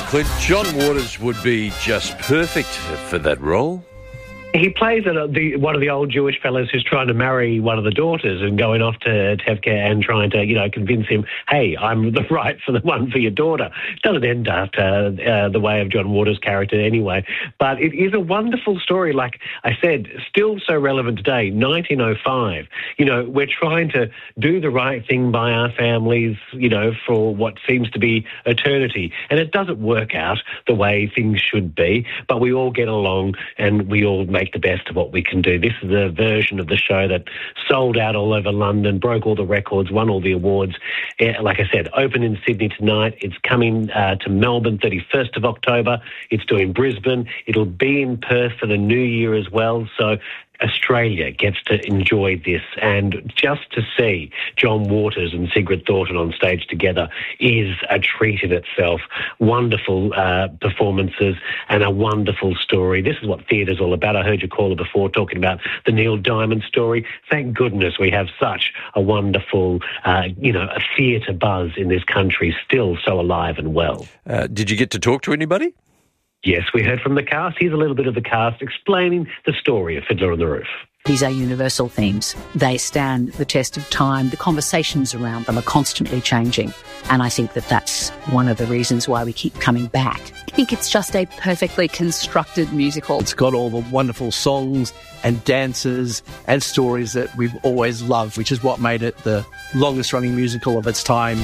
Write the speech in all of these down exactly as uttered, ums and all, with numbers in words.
Clint, John Waters would be just perfect for that role. He plays a, the, one of the old Jewish fellas who's trying to marry one of the daughters and going off to Tevke and trying to, you know, convince him, hey, I'm the right for the one for your daughter. Doesn't end after uh, the way of John Waters' character anyway. But it is a wonderful story, like I said, still so relevant today, nineteen oh five. You know, we're trying to do the right thing by our families, you know, for what seems to be eternity. And it doesn't work out the way things should be, but we all get along and we all make the best of what we can do. This is a version of the show that sold out all over London, broke all the records, won all the awards. Like I said, open in Sydney tonight. It's coming uh, to Melbourne thirty-first of October. It's doing Brisbane. It'll be in Perth for the new year as well. So Australia gets to enjoy this, and just to see John Waters and Sigrid Thornton on stage together is a treat in itself. Wonderful uh, performances and a wonderful story. This is what theatre's all about. I heard your caller before talking about the Neil Diamond story. Thank goodness we have such a wonderful, uh, you know, a theatre buzz in this country, still so alive and well. Uh, did you get to talk to anybody? Yes, we heard from the cast. Here's a little bit of the cast explaining the story of Fiddler on the Roof. These are universal themes. They stand the test of time. The conversations around them are constantly changing. And I think that that's one of the reasons why we keep coming back. I think it's just a perfectly constructed musical. It's got all the wonderful songs and dances and stories that we've always loved, which is what made it the longest running musical of its time.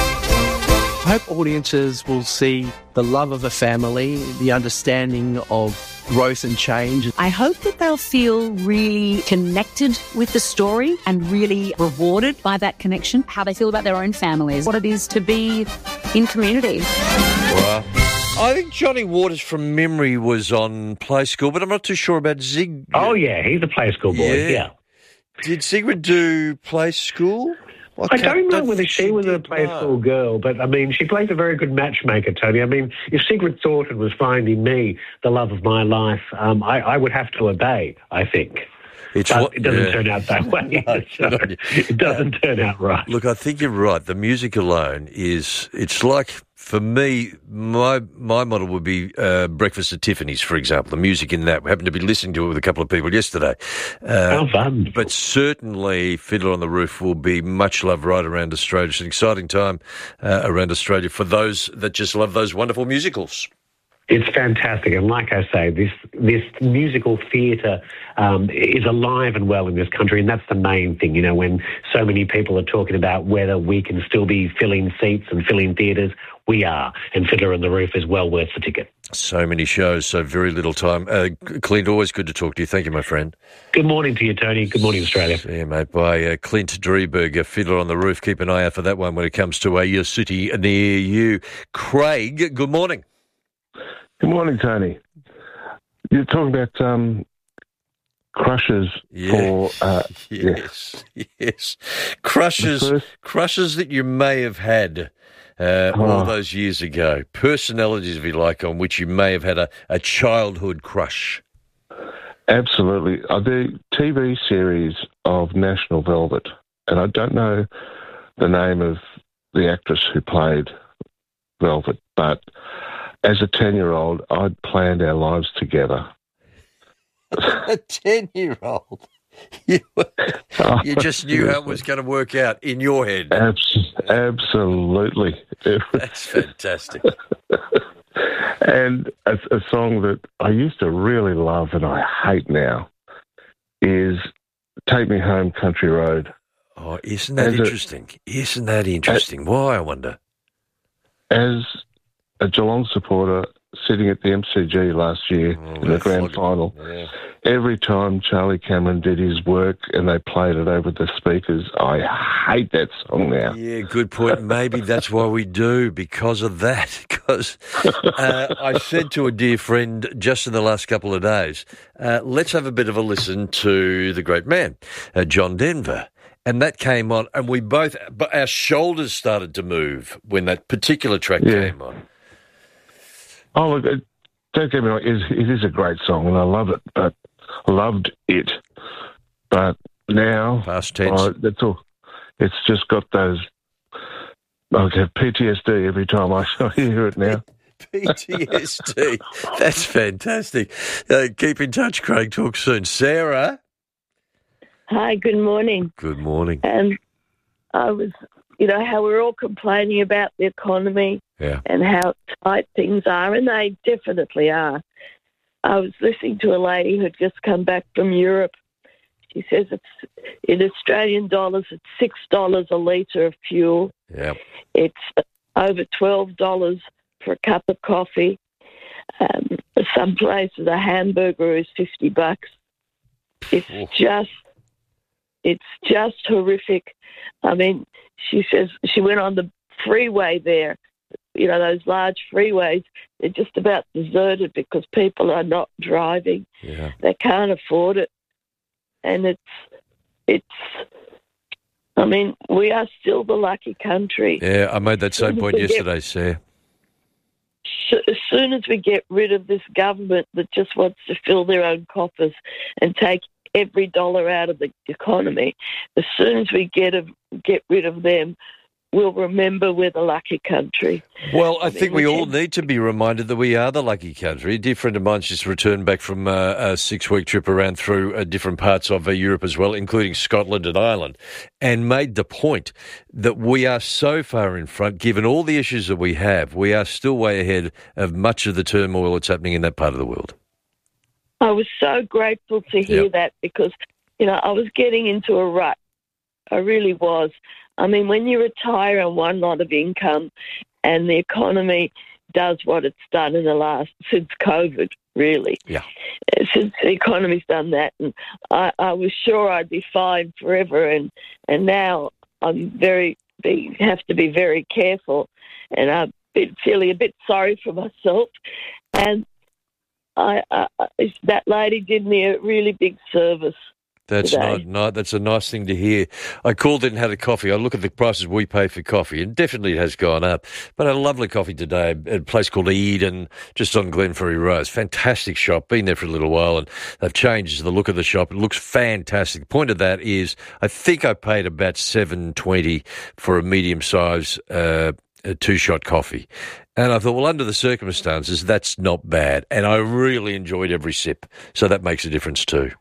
I hope audiences will see the love of a family, the understanding of growth and change. I hope that they'll feel really connected with the story and really rewarded by that connection, how they feel about their own families, what it is to be in community. Wow. I think Johnny Waters from memory was on Play School, but I'm not too sure about Zig. Oh, yeah, he's a Play School boy, yeah. yeah. Did Sigrid do Play School? I, I don't know whether she was a Play School girl, but, I mean, she plays a very good matchmaker, Tony. I mean, if Sigrid Thornton was finding me the love of my life, um, I, I would have to obey, I think. It's but what, it doesn't yeah. turn out that way. no, so it doesn't uh, turn out right. Look, I think you're right. The music alone is, it's like, for me, my my model would be uh, Breakfast at Tiffany's, for example. The music in that. We happened to be listening to it with a couple of people yesterday. Uh, How fun. But certainly Fiddler on the Roof will be much loved right around Australia. It's an exciting time uh, around Australia for those that just love those wonderful musicals. It's fantastic, and like I say, this this musical theatre um, is alive and well in this country, and that's the main thing. You know, when so many people are talking about whether we can still be filling seats and filling theatres, we are, and Fiddler on the Roof is well worth the ticket. So many shows, so very little time. Uh, Clint, always good to talk to you. Thank you, my friend. Good morning to you, Tony. Good morning, Australia. Yeah, mate. By uh, Clint Drieberg, Fiddler on the Roof. Keep an eye out for that one when it comes to a city near you. Craig, good morning. Good morning, Tony. You're talking about um, crushes yeah. for... Uh, yes, yeah. yes. Crushes, first... crushes that you may have had uh, oh. all those years ago. Personalities, if you like, on which you may have had a, a childhood crush. Absolutely. Uh, the T V series of National Velvet, and I don't know the name of the actress who played Velvet, but... as a ten-year-old, I'd planned our lives together. A ten-year-old? You, you just knew how it was going to work out in your head. Abs- absolutely. That's fantastic. And a, a song that I used to really love and I hate now is Take Me Home, Country Road. Oh, isn't that as interesting? A, isn't that interesting? As, Why, I wonder? As... a Geelong supporter sitting at the M C G last year oh, in the grand final. Yeah. Every time Charlie Cameron did his work and they played it over the speakers, I hate that song now. Yeah, good point. Maybe that's why we do, because of that. Because uh, I said to a dear friend just in the last couple of days, uh, let's have a bit of a listen to the great man, uh, John Denver. And that came on, and we both, but our shoulders started to move when that particular track yeah. came on. Oh, look, don't get me wrong, it, it is a great song, and I love it, but loved it. But now, past tense. Oh, that's all. It's just got those, I have P T S D every time I hear it now. P T S D. That's fantastic. Uh, keep in touch, Craig. Talk soon. Sarah? Hi, good morning. Good morning. Um, I was, you know, how we're all complaining about the economy Yeah. and how tight things are, and they definitely are. I was listening to a lady who'd just come back from Europe. She says it's in Australian dollars, it's six dollars a litre of fuel. Yeah. It's over twelve dollars for a cup of coffee. Um, some places a hamburger is fifty bucks. It's Oof. just, it's just horrific. I mean, she says she went on the freeway there. You know, those large freeways, they're just about deserted because people are not driving. Yeah. They can't afford it. And it's, it's, I mean, we are still the lucky country. Yeah, I made that same point yesterday, Sarah. As soon as we get rid of this government that just wants to fill their own coffers and take every dollar out of the economy, as soon as we get a, get rid of them, we'll remember we're the lucky country. Well, I, I think mean, we we all can- need to be reminded that we are the lucky country. A dear friend of mine's just returned back from uh, a six-week trip around through uh, different parts of uh, Europe as well, including Scotland and Ireland, and made the point that we are so far in front, given all the issues that we have, we are still way ahead of much of the turmoil that's happening in that part of the world. I was so grateful to hear Yep. that because, you know, I was getting into a rut. I really was. I mean, when you retire on one lot of income and the economy does what it's done in the last, since COVID, really. Yeah. Since the economy's done that. And I, I was sure I'd be fine forever. And, and now I'm very, be, have to be very careful. And I've been feeling a bit sorry for myself. And I, I, that lady did me a really big service. That's today. not, no, that's a nice thing to hear. I called in and had a coffee. I look at the prices we pay for coffee, and definitely it has gone up. But I had a lovely coffee today at a place called Eden, just on Glenferrie Road. Fantastic shop. Been there for a little while, and they've changed the look of the shop. It looks fantastic. The point of that is, I think I paid about seven twenty for a medium size uh, a two-shot coffee. And I thought, well, under the circumstances, that's not bad. And I really enjoyed every sip. So that makes a difference too.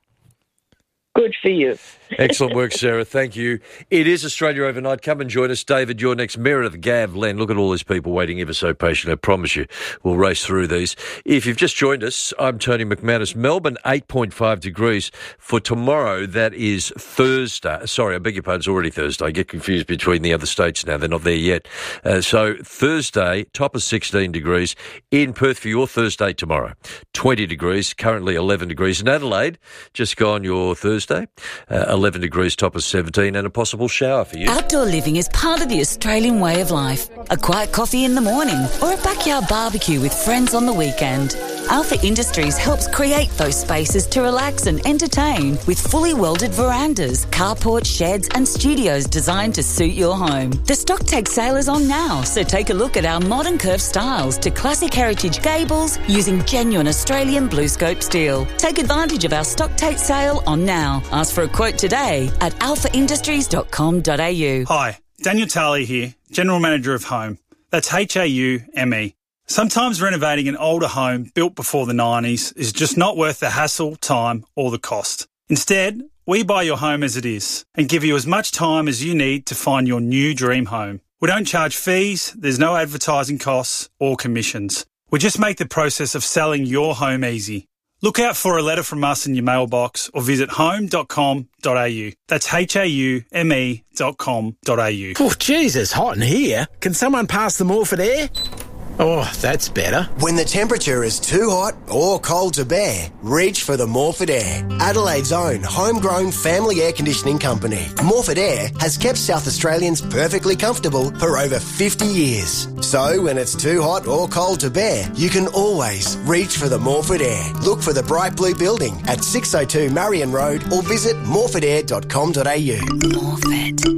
Good for you. Excellent work, Sarah. Thank you. It is Australia Overnight. Come and join us. David, you're next. Meredith, Gav, Len. Look at all these people waiting ever so patiently. I promise you we'll race through these. If you've just joined us, I'm Tony McManus. Melbourne, eight point five degrees for tomorrow. That is Thursday. Sorry, I beg your pardon. It's already Thursday. I get confused between the other states now. They're not there yet. Uh, so Thursday, top of sixteen degrees. In Perth for your Thursday tomorrow, twenty degrees. Currently eleven degrees. In Adelaide, just gone your Thursday, uh, eleven degrees, top of seventeen, and a possible shower for you. Outdoor living is part of the Australian way of life. A quiet coffee in the morning or a backyard barbecue with friends on the weekend. Alpha Industries helps create those spaces to relax and entertain with fully welded verandas, carports, sheds and studios designed to suit your home. The stock take sale is on now, so take a look at our modern curved styles to classic heritage gables using genuine Australian blue scope steel. Take advantage of our stock take sale on now. Ask for a quote today at alpha industries dot com dot a u. Hi, Daniel Tarley here, General Manager of Home. That's H A U M E. Sometimes renovating an older home built before the nineties is just not worth the hassle, time or the cost. Instead, we buy your home as it is and give you as much time as you need to find your new dream home. We don't charge fees, there's no advertising costs or commissions. We just make the process of selling your home easy. Look out for a letter from us in your mailbox or visit home dot com dot a u. That's H A U M E dot com dot a u. Oh, geez, it's hot in here. Can someone pass the Morphett air? Oh, that's better. When the temperature is too hot or cold to bear, reach for the Morphett Air, Adelaide's own homegrown family air conditioning company. Morphett Air has kept South Australians perfectly comfortable for over fifty years. So when it's too hot or cold to bear, you can always reach for the Morphett Air. Look for the bright blue building at six oh two Marion Road or visit morphett air dot com dot a u. Morphett.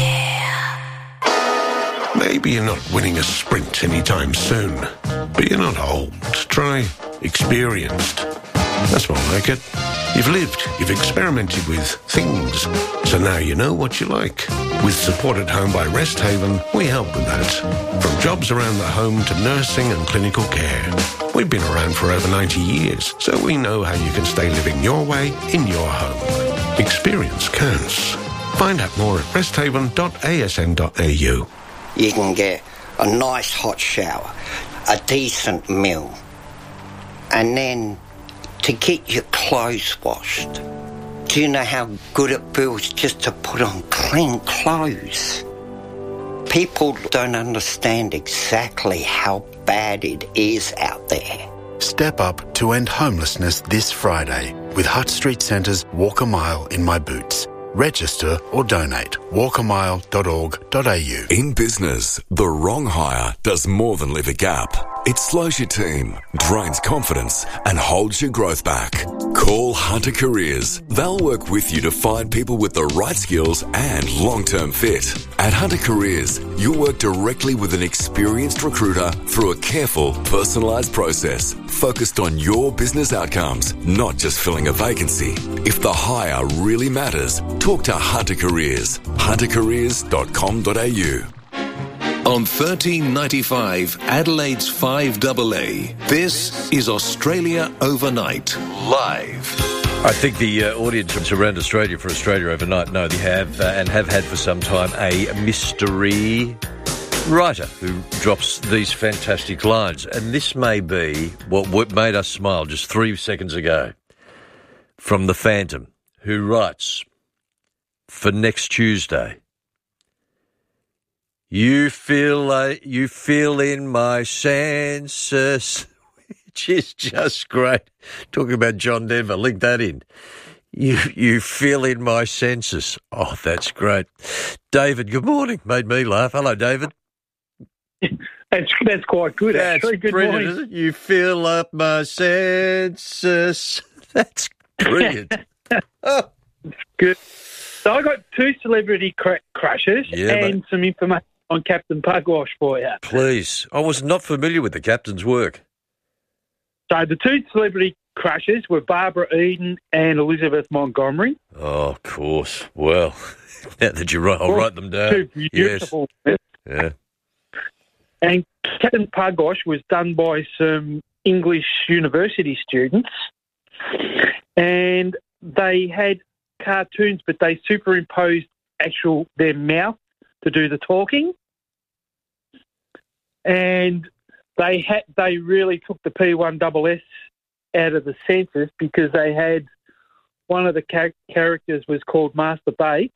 Maybe you're not winning a sprint anytime soon, but you're not old. Try experienced. That's more like it. You've lived, you've experimented with things, so now you know what you like. With support at home by Rest Haven, we help with that. From jobs around the home to nursing and clinical care. We've been around for over ninety years, so we know how you can stay living your way in your home. Experience counts. Find out more at rest haven dot a s n dot a u. You can get a nice hot shower, a decent meal, and then to get your clothes washed. Do you know how good it feels just to put on clean clothes? People don't understand exactly how bad it is out there. Step up to end homelessness this Friday with Hutt Street Centre's Walk a Mile in My Boots. Register or donate. walk a mile dot org dot a u. In business, the wrong hire does more than leave a gap. It slows your team, drains confidence, and holds your growth back. Call Hunter Careers. They'll work with you to find people with the right skills and long-term fit. At Hunter Careers, you'll work directly with an experienced recruiter through a careful, personalised process focused on your business outcomes, not just filling a vacancy. If the hire really matters, talk to Hunter Careers. hunter careers dot com dot a u. On thirteen ninety-five, Adelaide's five A A, this is Australia Overnight, live. I think the uh, audience around Australia for Australia Overnight know they have, uh, and have had for some time, a mystery writer who drops these fantastic lines. And this may be what made us smile just three seconds ago. From The Phantom, who writes, for next Tuesday, You feel like you feel in my senses, which is just great. Talking about John Denver, link that in. You you feel in my senses. Oh, that's great. David, good morning. Made me laugh. Hello, David. That's that's quite good, that's actually. Good brilliant, morning. Isn't it? You feel up my senses. That's brilliant. Oh. Good. So I got two celebrity cr- crushes Yeah, and mate. some information on Captain Pugwash for you. Please. I was not familiar with the captain's work. So the two celebrity crushes were Barbara Eden and Elizabeth Montgomery. Oh, of course. Well, now that you write, I'll Well, write them down. Two beautiful. Yes. Yeah. And Captain Pugwash was done by some English university students, and they had cartoons, but they superimposed actual their mouth to do the talking, and they had they really took the P one S S out of the census because they had one of the char- characters was called Master Bates.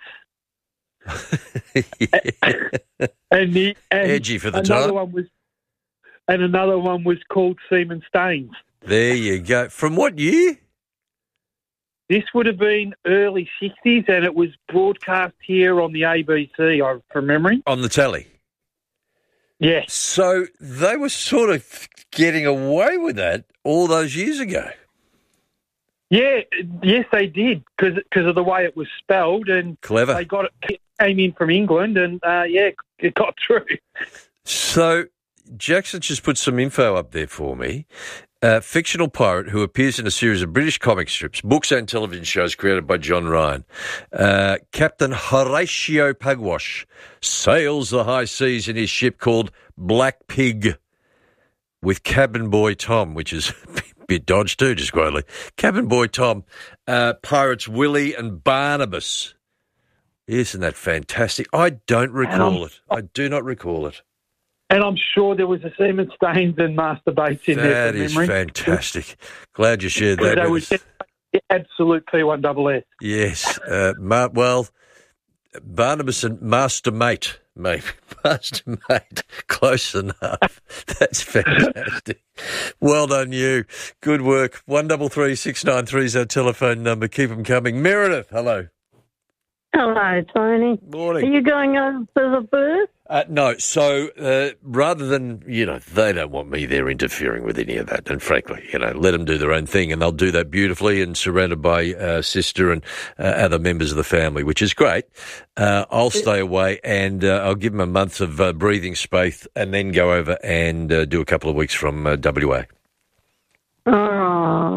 and the and Edgy for the another time. one was and another one was called Seaman Staines. There you go. From what year? This would have been early sixties, and it was broadcast here on the A B C, I from memory. On the telly? Yes. So they were sort of getting away with that all those years ago. Yeah, yes, they did, because of the way it was spelled. And Clever. They got it, it came in from England, and, uh, yeah, it got through. So Jackson just put some info up there for me. A fictional pirate who appears in a series of British comic strips, books and television shows created by John Ryan. Uh, Captain Horatio Pugwash sails the high seas in his ship called Black Pig with cabin boy Tom, which is a bit dodged too, just quietly. Cabin boy Tom, uh, pirates Willie and Barnabas. Isn't that fantastic? I don't recall it. I do not recall it. And I'm sure there was a Seaman Staines and Master Bates in there. That from is memory. fantastic. Glad you shared that They with were us. the absolute P one S S. Yes. Uh, Ma- well, Barnabas and Master Mate, maybe. Master Mate. Close enough. That's fantastic. Well done, you. Good work. one double three six nine three is our telephone number. Keep them coming. Meredith, hello. Hello, Tony. Morning. Are you going over for the birth? Uh, no, so uh, rather than, you know, they don't want me there interfering with any of that. And frankly, you know, let them do their own thing and they'll do that beautifully and surrounded by uh, sister and uh, other members of the family, which is great. Uh, I'll stay away and uh, I'll give them a month of uh, breathing space and then go over and uh, do a couple of weeks from uh, W A. Oh,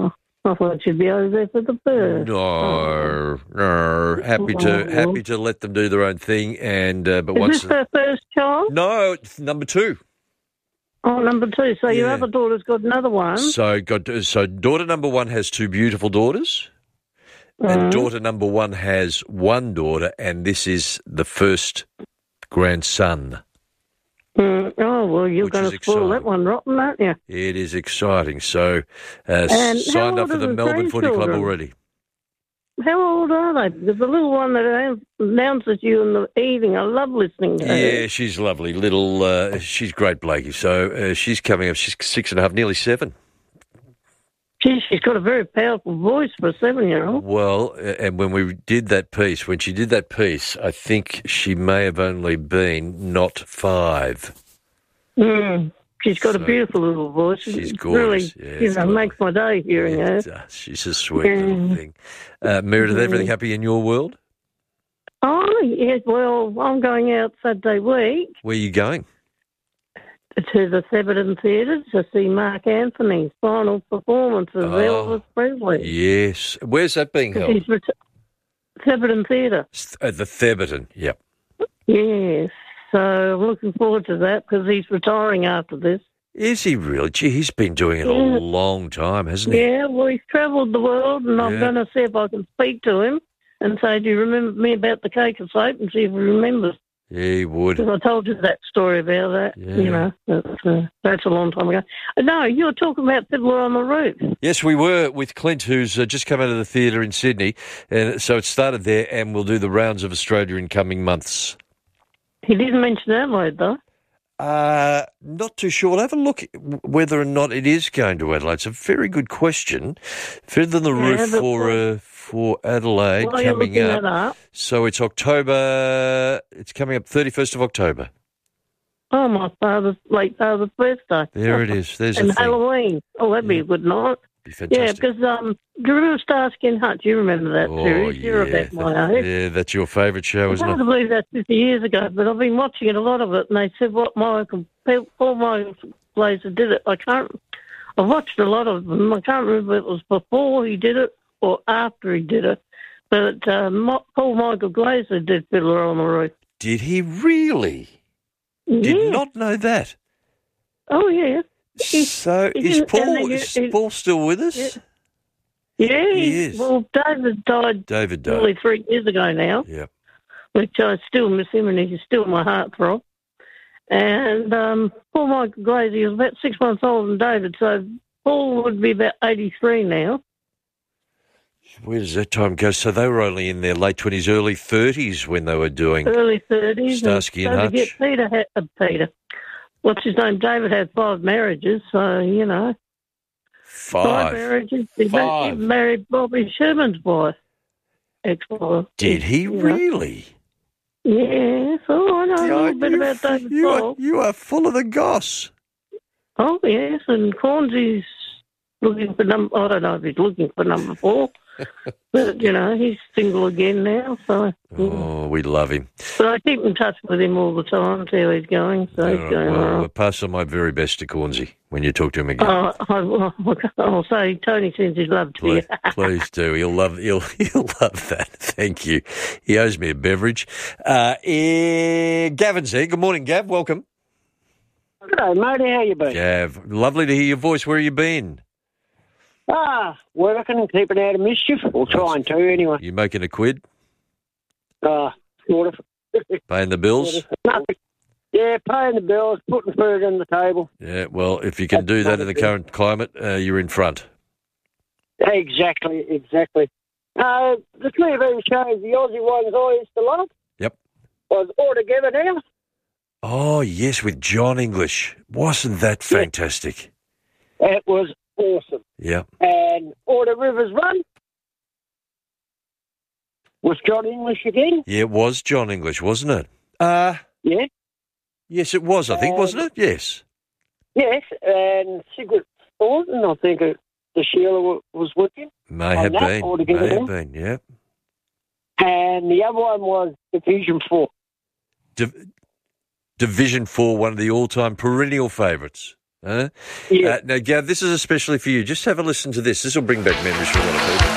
I thought you'd be over there for the birth. No, no. Happy to happy to let them do their own thing. And uh, but Is once this her first child? no, it's number two. Oh, number two. So your Yeah. other daughter's got another one. So got so daughter number one has two beautiful daughters, and Mhm. daughter number one has one daughter, and this is the first grandson. Mm, oh, well, you're Which going is to spoil that exciting. one rotten, aren't you? It is exciting. So uh, And signed how up for old the are the Melbourne Footy Club grandchildren? already. How old are they? Because the little one that announces you in the evening, I love listening to her. Yeah, she's lovely. Little, uh, she's great, Blakey. So uh, she's coming up. She's six and a half, nearly seven. Gee, she's got a very powerful voice for a seven-year-old. Well, uh, and when we did that piece, when she did that piece, I think she may have only been not five. Mm. She's got a So, beautiful little voice. she's It gorgeous. Really, Yeah, you it's know, lovely. makes my day hearing her. It does. She's a sweet little Mm. thing. Uh, Meredith, Mhm. everything happy in your world? Oh, yes. Well, I'm going out Saturday week Where are you going? to the Theberton Theatre to see Mark Anthony's final performance as Oh, Elvis Presley. Yes. Where's that being held? He's ret- Theberton Theatre. At the Theberton. Yep. Yes. So I'm looking forward to that because he's retiring after this. Is he really? Gee, he's been doing it Yeah. a long time, hasn't he? Yeah, well, he's travelled the world, and I'm Yeah. going to see if I can speak to him and say, do you remember me about the cake of soap, and see if he remembers. Yeah, he would. Because I told you that story about that, Yeah. you know. That's, uh, that's a long time ago. Uh, No, you were talking about Fiddler on the Roof. Yes, we were with Clint, who's uh, just come out of the theatre in Sydney. And so it started there, and we'll do the rounds of Australia in coming months. He didn't mention Adelaide, though. Uh, not too sure. We'll have a look at whether or not it is going to Adelaide. It's a very good question. Fiddler on the Yeah, Roof but for uh, for Adelaide While you're coming looking up. that up, So it's October. It's coming up thirty-first of October. oh, my father's, late father's birthday. There it is. There's and the thing. Halloween. Oh, that'd be a good night. Be Yeah, fantastic. because um, do you remember Starsky and Hutch? You remember that Oh, series? You're yeah. about my age. Yeah, that's your favourite show, I isn't can't it? believe that's fifty years ago, but I've been watching it, a lot of it, and they said what Michael, Paul Michael Glaser did it. I can't, I've watched a lot of them. I can't remember if it was before he did it or after he did it, but uh, Mo- Paul Michael Glaser did Fiddler on the Roof. Did he really? Did Yeah. not know that. Oh, yeah. He- So he is didn't- Paul and they- is he- Paul still with us? Yeah. Yeah, He he is. Well, David died David died. nearly three years ago now. Yep. Which I still miss him, and he's still my heartthrob. And um, Paul Michael Glaser, he was about six months older than David, so Paul would be about eighty-three now. Where does that time go? So they were only in their late twenties, early thirties when they were doing Early thirties. Starsky and so Hutch. to get Peter, had, uh, Peter, what's his name? David had five marriages, so, you know. five. marriages. He ma- Five. he married Bobby Sherman's wife. Ex-wife. Did he You know. really? Yes. Oh, I know a little bit you, about David you are, Paul. you are full of the goss. Oh, yes, and Cornsy's looking for number, I don't know if he's looking for number four, but, you know, he's single again now, so. Oh, we love him. But I keep in touch with him all the time, see how he's going, so he's All right, going well, all well, right. pass on my very best to Cornsey when you talk to him again. Oh, I, I'll say Tony sends his love to you. Please, please do. He'll love. He'll he'll love that. Thank you. He owes me a beverage. Uh, eh, Gavin's here. Good morning, Gav. Welcome. G'day, mate. How you been? Gav, lovely to hear your voice. Where have you been? Ah, working and keeping out of mischief. Or trying to, anyway. You making a quid? Uh, sort of. Paying the bills? Nothing. Yeah, paying the bills, putting food on the table. Yeah. Well, if you can do that in the current climate, uh, you're in front. Exactly, exactly. Uh, the T V shows, the Aussie ones I used to love. Yep. Was All Together Now. Oh yes, with John English. Wasn't that fantastic? It was awesome. Yeah. And All the Rivers Run was John English again. Yeah, it was John English, wasn't it? Uh Yeah. Yes, it was. I think, Um, wasn't it? Yes. Yes, and Sigrid Thornton, I think it, the Sheila wa- was with him. May on have that, been. All Together May have Now. been. Yeah. And the other one was Division Four. Div- Division Four, one of the all-time perennial favourites Huh? Yeah. Uh, now, Gav, this is especially for you. Just have a listen to this. This will bring back memories for a lot of people.